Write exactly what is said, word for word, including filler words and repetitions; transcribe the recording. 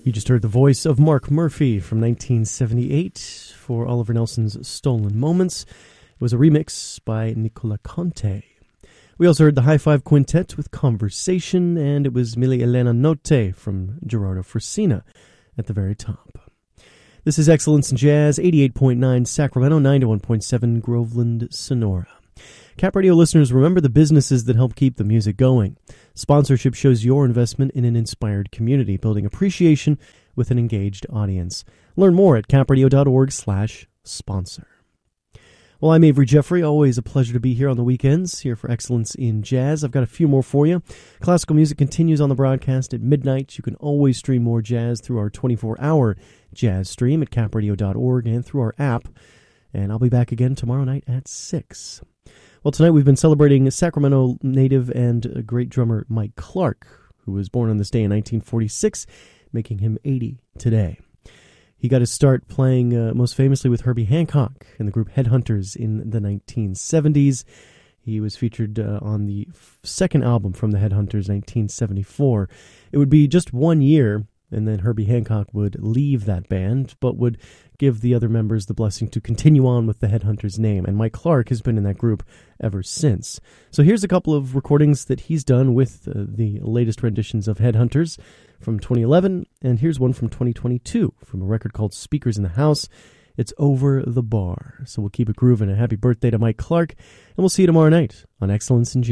You just heard the voice of Mark Murphy from nineteen seventy-eight for Oliver Nelson's Stolen Moments. It was a remix by Nicola Conte. We also heard the High Five Quintet with Conversation, and it was Mille Elena Notte from Gerardo Frisina at the very top. This is Excellence in Jazz, eighty-eight point nine Sacramento, ninety-one point seven Groveland, Sonora. Cap Radio listeners, remember the businesses that help keep the music going. Sponsorship shows your investment in an inspired community, building appreciation with an engaged audience. Learn more at capradio.org slash sponsor. Well, I'm Avery Jeffrey. Always a pleasure to be here on the weekends, here for Excellence in Jazz. I've got a few more for you. Classical music continues on the broadcast at midnight. You can always stream more jazz through our twenty-four hour jazz stream at capradio dot org and through our app. And I'll be back again tomorrow night at six. Well, tonight we've been celebrating Sacramento native and great drummer Mike Clark, who was born on this day in nineteen forty-six, making him eighty today. He got his start playing uh, most famously with Herbie Hancock and the group Headhunters in the nineteen seventies. He was featured uh, on the f- second album from the Headhunters, nineteen seventy-four. It would be just one year, and then Herbie Hancock would leave that band, but would give the other members the blessing to continue on with the Headhunters name. And Mike Clark has been in that group ever since. So here's a couple of recordings that he's done with uh, the latest renditions of Headhunters from twenty eleven, and here's one from twenty twenty-two from a record called Speakers in the House. It's Over the Bar. So we'll keep it grooving. A happy birthday to Mike Clark, and we'll see you tomorrow night on Excellence in Jazz.